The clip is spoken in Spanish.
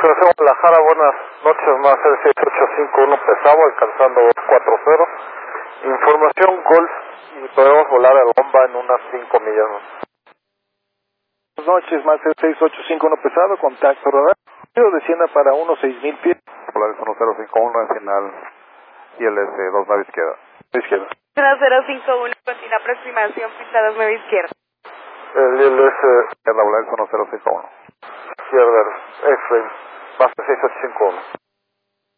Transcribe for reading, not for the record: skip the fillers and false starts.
Observación Guadalajara, buenas noches, más el 6851 pesado, alcanzando 240. Información Golf, y podemos volar a Bomba en unas 5 millas. Buenas noches, más el 6851 pesado, contacto radar. Descienda para 16,000 pies. Polaris 1051 en final, ILS 2 nave izquierda. Izquierda. 1051, continua aproximación, pista 2 9 izquierda. El ILS Es la Polaris 1051. izquierda, X-Ray, base 6851.